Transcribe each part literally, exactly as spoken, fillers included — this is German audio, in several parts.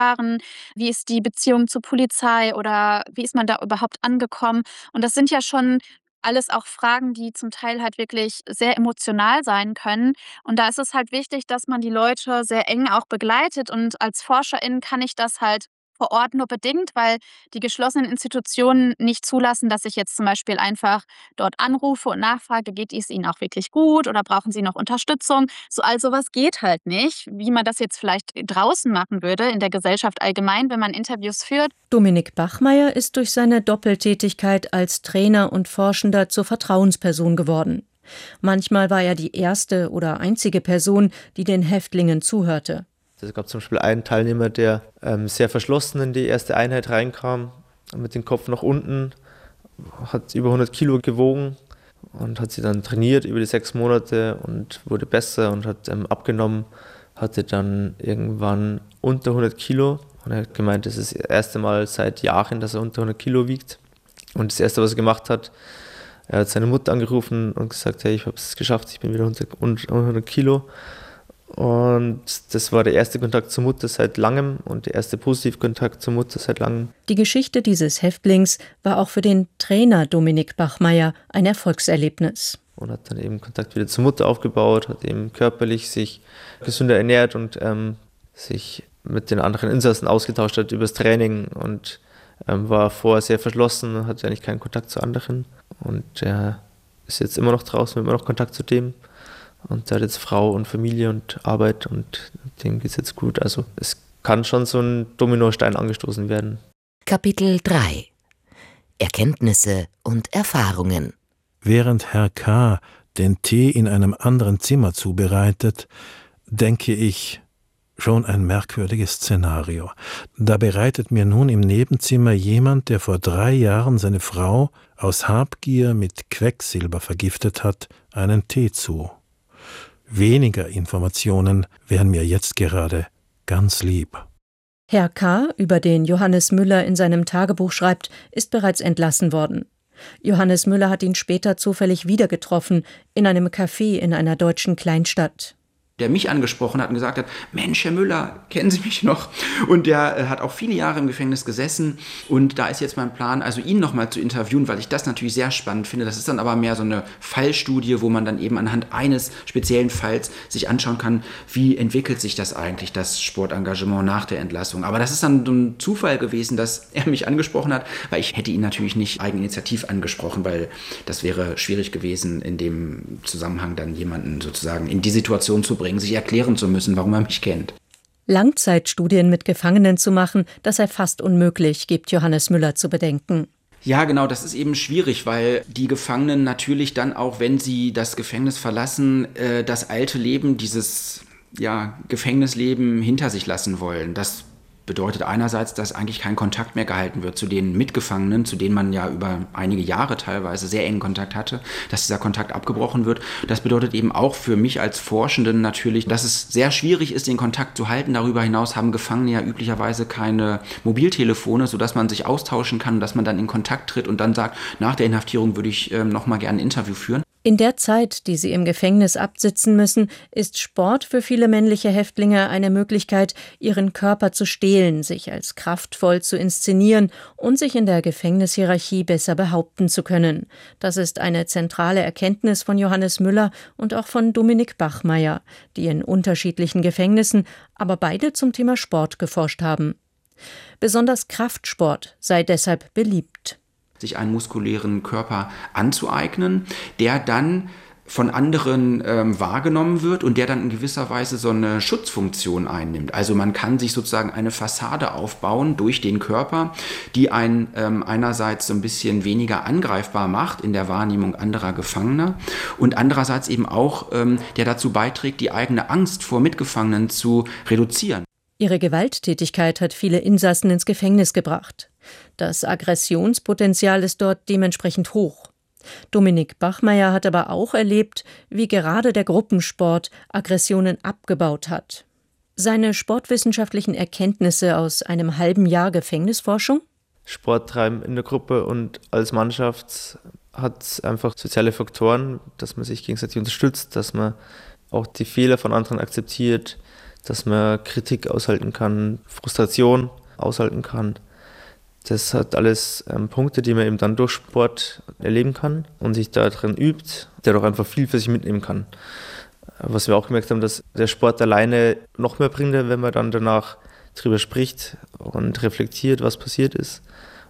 fahren? Wie ist die Beziehung zur Polizei oder wie ist man da überhaupt angekommen? Und das sind ja schon alles auch Fragen, die zum Teil halt wirklich sehr emotional sein können. Und da ist es halt wichtig, dass man die Leute sehr eng auch begleitet. Und als Forscherin kann ich das halt vor Ort nur bedingt, weil die geschlossenen Institutionen nicht zulassen, dass ich jetzt zum Beispiel einfach dort anrufe und nachfrage, geht es Ihnen auch wirklich gut oder brauchen Sie noch Unterstützung? So, all sowas geht halt nicht, wie man das jetzt vielleicht draußen machen würde, in der Gesellschaft allgemein, wenn man Interviews führt. Dominik Bachmeier ist durch seine Doppeltätigkeit als Trainer und Forschender zur Vertrauensperson geworden. Manchmal war er die erste oder einzige Person, die den Häftlingen zuhörte. Es gab zum Beispiel einen Teilnehmer, der ähm, sehr verschlossen in die erste Einheit reinkam, mit dem Kopf nach unten, hat über hundert Kilo gewogen und hat sie dann trainiert über die sechs Monate und wurde besser und hat ähm, abgenommen, hatte dann irgendwann unter hundert Kilo. Und er hat gemeint, das ist das erste Mal seit Jahren, dass er unter hundert Kilo wiegt. Und das Erste, was er gemacht hat, er hat seine Mutter angerufen und gesagt, hey, ich habe es geschafft, ich bin wieder unter hundert Kilo. Und das war der erste Kontakt zur Mutter seit langem und der erste Positivkontakt zur Mutter seit langem. Die Geschichte dieses Häftlings war auch für den Trainer Dominik Bachmeier ein Erfolgserlebnis. Und hat dann eben Kontakt wieder zur Mutter aufgebaut, hat eben körperlich sich gesünder ernährt und ähm, sich mit den anderen Insassen ausgetauscht hat über das Training und ähm, war vorher sehr verschlossen, hatte eigentlich keinen Kontakt zu anderen. Und er ist jetzt immer noch draußen, immer noch Kontakt zu dem. Und er hat jetzt Frau und Familie und Arbeit und dem geht es jetzt gut. Also es kann schon so ein Dominostein angestoßen werden. Kapitel drei. Erkenntnisse und Erfahrungen. Während Herr K. den Tee in einem anderen Zimmer zubereitet, denke ich, schon ein merkwürdiges Szenario. Da bereitet mir nun im Nebenzimmer jemand, der vor drei Jahren seine Frau aus Habgier mit Quecksilber vergiftet hat, einen Tee zu. Weniger Informationen wären mir jetzt gerade ganz lieb. Herr K., über den Johannes Müller in seinem Tagebuch schreibt, ist bereits entlassen worden. Johannes Müller hat ihn später zufällig wieder getroffen, in einem Café in einer deutschen Kleinstadt. Der mich angesprochen hat und gesagt hat, Mensch, Herr Müller, kennen Sie mich noch? Und der äh, hat auch viele Jahre im Gefängnis gesessen und da ist jetzt mein Plan, also ihn nochmal zu interviewen, weil ich das natürlich sehr spannend finde. Das ist dann aber mehr so eine Fallstudie, wo man dann eben anhand eines speziellen Falls sich anschauen kann, wie entwickelt sich das eigentlich, das Sportengagement nach der Entlassung. Aber das ist dann so ein Zufall gewesen, dass er mich angesprochen hat, weil ich hätte ihn natürlich nicht eigeninitiativ angesprochen, weil das wäre schwierig gewesen, in dem Zusammenhang dann jemanden sozusagen in die Situation zu bringen, sich erklären zu müssen, warum er mich kennt. Langzeitstudien mit Gefangenen zu machen, das sei fast unmöglich, gibt Johannes Müller zu bedenken. Ja, genau, das ist eben schwierig, weil die Gefangenen natürlich dann auch, wenn sie das Gefängnis verlassen, äh, das alte Leben, dieses ja, Gefängnisleben hinter sich lassen wollen. Das bedeutet einerseits, dass eigentlich kein Kontakt mehr gehalten wird zu den Mitgefangenen, zu denen man ja über einige Jahre teilweise sehr engen Kontakt hatte, dass dieser Kontakt abgebrochen wird. Das bedeutet eben auch für mich als Forschenden natürlich, dass es sehr schwierig ist, den Kontakt zu halten. Darüber hinaus haben Gefangene ja üblicherweise keine Mobiltelefone, sodass man sich austauschen kann, dass man dann in Kontakt tritt und dann sagt, nach der Inhaftierung würde ich äh, noch mal gerne ein Interview führen. In der Zeit, die sie im Gefängnis absitzen müssen, ist Sport für viele männliche Häftlinge eine Möglichkeit, ihren Körper zu stehlen, sich als kraftvoll zu inszenieren und sich in der Gefängnishierarchie besser behaupten zu können. Das ist eine zentrale Erkenntnis von Johannes Müller und auch von Dominik Bachmeier, die in unterschiedlichen Gefängnissen, aber beide zum Thema Sport geforscht haben. Besonders Kraftsport sei deshalb beliebt. Sich einen muskulären Körper anzueignen, der dann von anderen ähm, wahrgenommen wird und der dann in gewisser Weise so eine Schutzfunktion einnimmt. Also man kann sich sozusagen eine Fassade aufbauen durch den Körper, die einen ähm, einerseits so ein bisschen weniger angreifbar macht in der Wahrnehmung anderer Gefangener und andererseits eben auch, ähm, der dazu beiträgt, die eigene Angst vor Mitgefangenen zu reduzieren. Ihre Gewalttätigkeit hat viele Insassen ins Gefängnis gebracht. Das Aggressionspotenzial ist dort dementsprechend hoch. Dominik Bachmeier hat aber auch erlebt, wie gerade der Gruppensport Aggressionen abgebaut hat. Seine sportwissenschaftlichen Erkenntnisse aus einem halben Jahr Gefängnisforschung? Sport treiben in der Gruppe und als Mannschaft hat einfach soziale Faktoren, dass man sich gegenseitig unterstützt, dass man auch die Fehler von anderen akzeptiert, dass man Kritik aushalten kann, Frustration aushalten kann. Das hat alles ähm, Punkte, die man eben dann durch Sport erleben kann und sich darin übt, der doch einfach viel für sich mitnehmen kann. Was wir auch gemerkt haben, dass der Sport alleine noch mehr bringt, wenn man dann danach drüber spricht und reflektiert, was passiert ist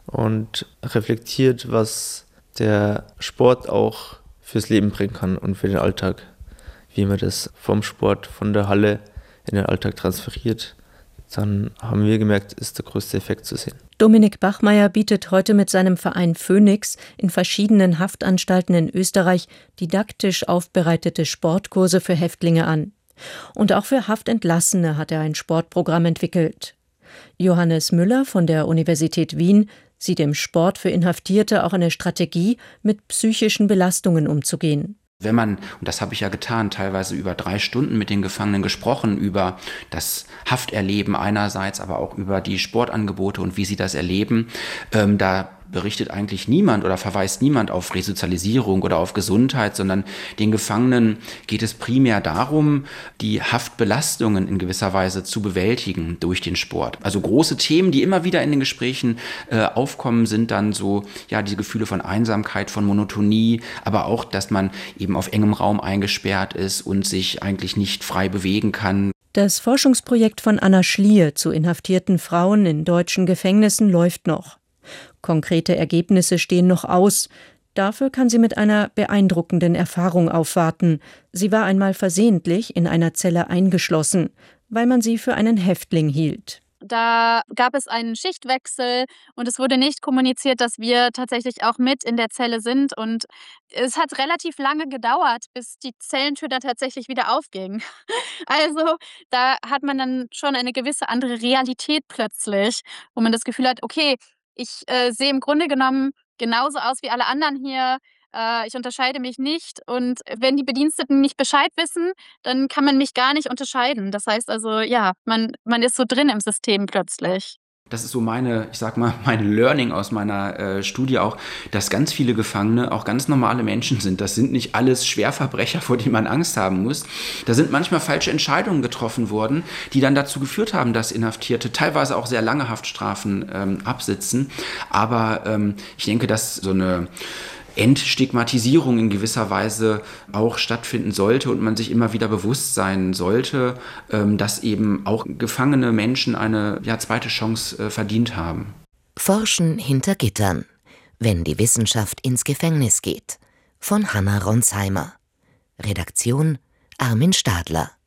und reflektiert, was der Sport auch fürs Leben bringen kann und für den Alltag, wie man das vom Sport, von der Halle in den Alltag transferiert. Dann haben wir gemerkt, ist der größte Effekt zu sehen. Dominik Bachmeier bietet heute mit seinem Verein Phoenix in verschiedenen Haftanstalten in Österreich didaktisch aufbereitete Sportkurse für Häftlinge an. Und auch für Haftentlassene hat er ein Sportprogramm entwickelt. Johannes Müller von der Universität Wien sieht im Sport für Inhaftierte auch eine Strategie, mit psychischen Belastungen umzugehen. Wenn man, und das habe ich ja getan, teilweise über drei Stunden mit den Gefangenen gesprochen, über das Hafterleben einerseits, aber auch über die Sportangebote und wie sie das erleben, ähm, da berichtet eigentlich niemand oder verweist niemand auf Resozialisierung oder auf Gesundheit, sondern den Gefangenen geht es primär darum, die Haftbelastungen in gewisser Weise zu bewältigen durch den Sport. Also große Themen, die immer wieder in den Gesprächen äh, aufkommen, sind dann so, ja, die Gefühle von Einsamkeit, von Monotonie, aber auch, dass man eben auf engem Raum eingesperrt ist und sich eigentlich nicht frei bewegen kann. Das Forschungsprojekt von Anna Schlier zu inhaftierten Frauen in deutschen Gefängnissen läuft noch. Konkrete Ergebnisse stehen noch aus. Dafür kann sie mit einer beeindruckenden Erfahrung aufwarten. Sie war einmal versehentlich in einer Zelle eingeschlossen, weil man sie für einen Häftling hielt. Da gab es einen Schichtwechsel und es wurde nicht kommuniziert, dass wir tatsächlich auch mit in der Zelle sind. Und es hat relativ lange gedauert, bis die Zellentür dann tatsächlich wieder aufging. Also da hat man dann schon eine gewisse andere Realität plötzlich, wo man das Gefühl hat, okay, ich äh, sehe im Grunde genommen genauso aus wie alle anderen hier. Äh, ich unterscheide mich nicht. Und wenn die Bediensteten nicht Bescheid wissen, dann kann man mich gar nicht unterscheiden. Das heißt also, ja, man, man ist so drin im System plötzlich. Das ist so meine, ich sag mal, mein Learning aus meiner äh, Studie auch, dass ganz viele Gefangene auch ganz normale Menschen sind. Das sind nicht alles Schwerverbrecher, vor denen man Angst haben muss. Da sind manchmal falsche Entscheidungen getroffen worden, die dann dazu geführt haben, dass Inhaftierte teilweise auch sehr lange Haftstrafen ähm, absitzen. Aber ähm, ich denke, dass so eine Entstigmatisierung in gewisser Weise auch stattfinden sollte und man sich immer wieder bewusst sein sollte, dass eben auch gefangene Menschen eine ja, zweite Chance verdient haben. Forschen hinter Gittern. Wenn die Wissenschaft ins Gefängnis geht. Von Hanna Ronsheimer. Redaktion Armin Stadler.